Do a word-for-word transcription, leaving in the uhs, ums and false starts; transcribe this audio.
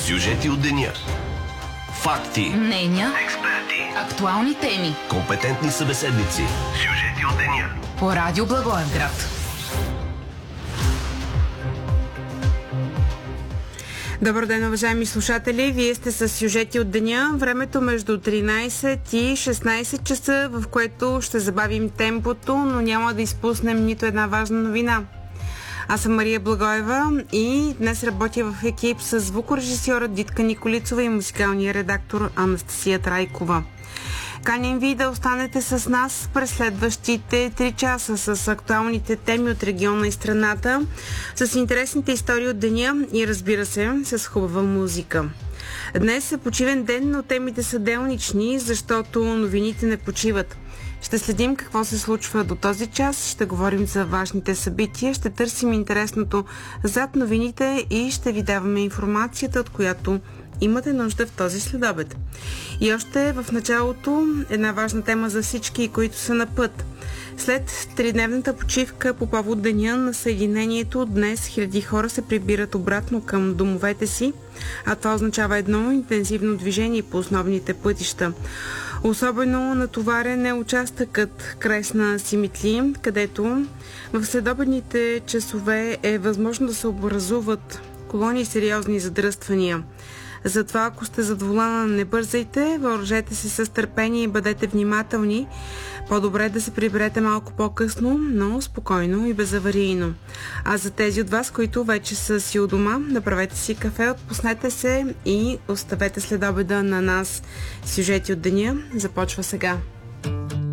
Сюжети от деня. Факти. Мнения. Експерти. Актуални теми. Компетентни събеседници. Сюжети от деня. По Радио Благоевград. Добър ден, уважаеми слушатели! Вие сте с сюжети от деня. Времето между тринайсет и шестнайсет часа, в което ще забавим темпото, но няма да изпуснем нито една важна новина. Аз съм Мария Благоева и днес работя в екип с звукорежисьора Дитка Николицова и музикалния редактор Анастасия Трайкова. Каним ви да останете с нас през следващите три часа с актуалните теми от региона и страната, с интересните истории от деня и, разбира се, с хубава музика. Днес е почивен ден, но темите са делнични, защото новините не почиват. Ще следим какво се случва до този час, ще говорим за важните събития, ще търсим интересното зад новините и ще ви даваме информацията, от която имате нужда в този следобед. И още в началото една важна тема за всички, които са на път. След тридневната почивка по повод Деня на Съединението, днес хиляди хора се прибират обратно към домовете си, а това означава едно интензивно движение по основните пътища. Особено натоварен е участъкът Кресна Симитли, където в следобедните часове е възможно да се образуват колони и сериозни задръствания. Затова, ако сте зад волана, не бързайте, въоръжете се с търпение и бъдете внимателни. По-добре да се приберете малко по-късно, но спокойно и безаварийно. А за тези от вас, които вече са си у дома, направете си кафе, отпуснете се и оставете следобеда на нас. Сюжети от деня започва сега.